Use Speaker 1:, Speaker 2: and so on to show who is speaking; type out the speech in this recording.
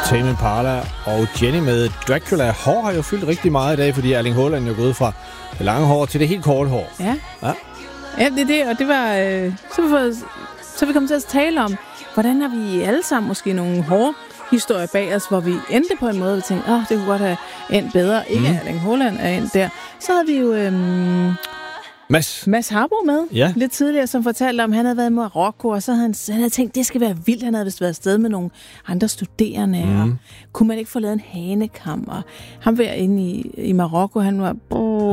Speaker 1: Tame Impala og Jenny med Dracula. Hår har jo fyldt rigtig meget i dag, fordi Erling Haaland er jo gået fra det lange hår til det helt korte hår.
Speaker 2: Ja, det er det, og det var... Så vi kom til at tale om, hvordan har vi alle sammen måske nogle hårde historier bag os, hvor vi endte på en måde, og tænkte, det kunne godt have endt bedre. Ikke Erling Haaland er endt der. Så havde vi jo... Mads Harbo med lidt tidligere, som fortalte om, at han havde været i Marokko, og så havde han havde tænkt, det skal være vildt. Han havde vist været afsted med nogle andre studerende, og kunne man ikke få lavet en hanekam? Og ham var inde i Marokko, han var